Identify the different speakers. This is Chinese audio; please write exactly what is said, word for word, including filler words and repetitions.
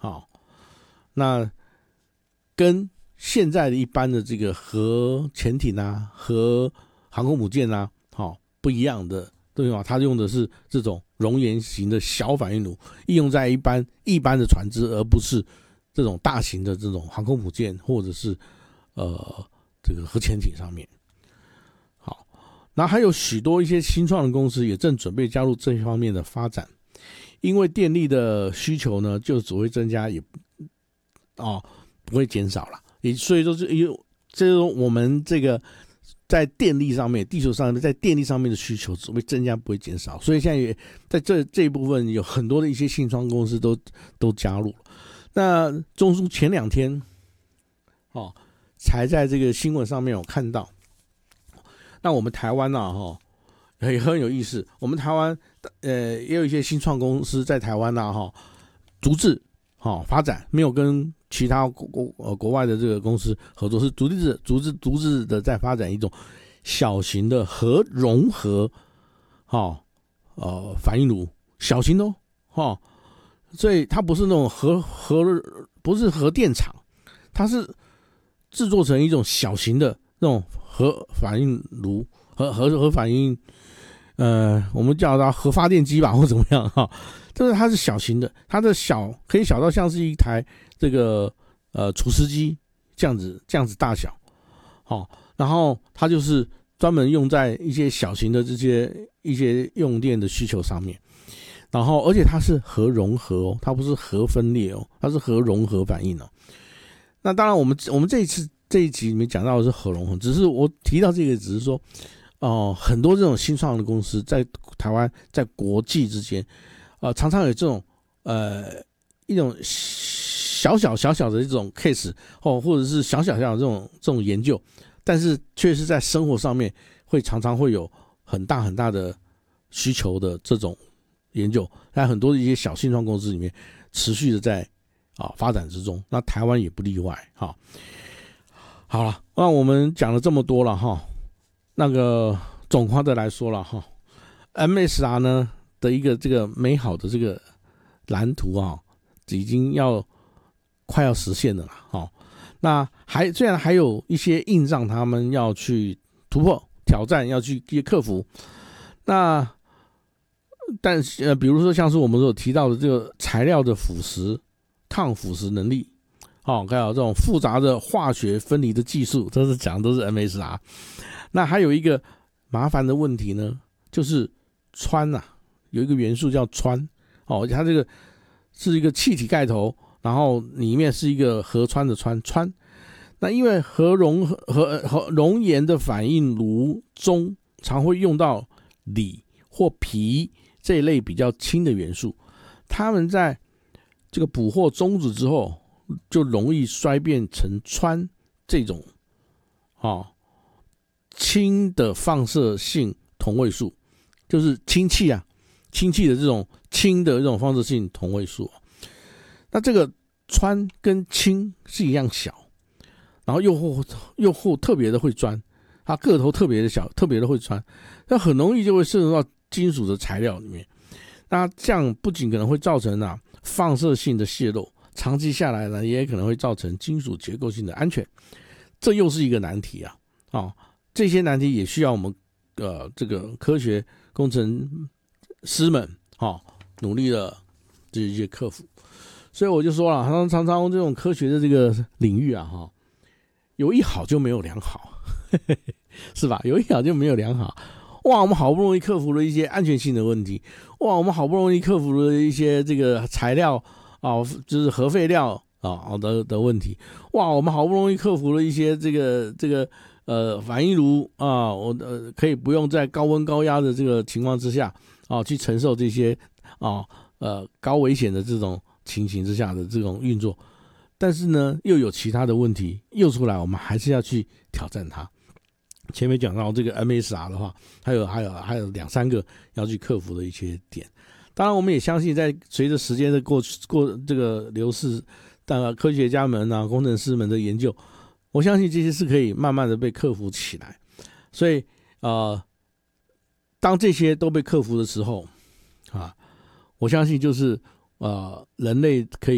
Speaker 1: 好，那跟现在的一般的这个核潜艇啊、核航空母舰啊，好不一样的，对吧？它用的是这种熔岩型的小反应炉，应用在一般一般的船只，而不是这种大型的这种航空母舰或者是呃这个核潜艇上面。好，那还有许多一些新创的公司也正准备加入这方面的发展，因为电力的需求呢，就只会增加，也哦不会减少了。也所以说，这这我们这个在电力上面，地球上在电力上面的需求只会增加，不会减少。所以现在也在这这一部分有很多的一些新创公司都都加入了。那中枢前两天，哦，才在这个新闻上面有看到。那我们台湾啊，哈、哦，也很有意思。我们台湾呃也有一些新创公司在台湾啊，哈、哦，逐字好、哦、发展，没有跟其他国国呃国外的这个公司合作，是独立的、独自独自的在发展一种小型的核融合，好、哦、呃反应炉，小型的哦，哦，所以它不是那种核核不是核电厂，它是制作成一种小型的那种核反应炉，核核核反应，呃，我们叫它核发电机吧，或怎么样哈。但是它是小型的，它的小可以小到像是一台这个呃除湿机这样子这样子大小，好、哦，然后它就是专门用在一些小型的这些一些用电的需求上面，然后而且它是核融合哦，它不是核分裂哦，它是核融合反应哦。那当然我们我们这一次这一集里面讲到的是核融合，只是我提到这个只是说哦、呃，很多这种新创的公司在台湾在国际之间。呃，常常有这种呃一种小小小小的这种 case 哦，或者是小小小的这种这种研究，但是却是在生活上面会常常会有很大很大的需求的这种研究，在很多的一些小新创公司里面持续的在啊发展之中，那台湾也不例外哈、哦。好了，那我们讲了这么多了哈、哦，那个总括的来说了哈、哦、，M S R 呢？的一个这个美好的这个蓝图啊，已经要快要实现了啦，哦，那还虽然还有一些硬仗，他们要去突破挑战，要去克服。那但是呃，比如说像是我们所提到的这个材料的腐蚀、抗腐蚀能力，哦，还有这种复杂的化学分离的技术，这是讲的都是 M S R。那还有一个麻烦的问题呢，就是氚啊。有一个元素叫氚，哦，它这个是一个气体盖头，然后里面是一个河川的川氚。那因为核融核核熔岩的反应炉中常会用到锂或铍这一类比较轻的元素，它们在这个捕获中子之后，就容易衰变成氚这种哦氢的放射性同位素，就是氢气啊。氢气的这种氢的这种放射性同位素，那这个氚跟氢是一样小，然后又厚又厚，特别的会钻，它个头特别的小，特别的会钻，那很容易就会渗入到金属的材料里面。那这样不仅可能会造成啊放射性的泄漏，长期下来呢，也可能会造成金属结构性的安全，这又是一个难题啊！哦，这些难题也需要我们呃这个科学工程师们哦努力的这一些克服。所以我就说了，常常常这种科学的这个领域啊，哈，有一好就没有两好，是吧？有一好就没有两好。哇，我们好不容易克服了一些安全性的问题，哇，我们好不容易克服了一些这个材料啊，就是核废料啊的的问题，哇，我们好不容易克服了一些这个这个呃反应炉啊，我呃可以不用在高温高压的这个情况之下啊去承受这些啊呃高危险的这种情形之下的这种运作，但是呢又有其他的问题又出来，我们还是要去挑战它。前面讲到这个 M S R 的话，还有还有还有两三个要去克服的一些点。当然，我们也相信，在随着时间的过过这个流逝，当然科学家们啊、工程师们的研究，我相信这些是可以慢慢的被克服起来。所以，呃，当这些都被克服的时候，啊，我相信就是呃，人类可以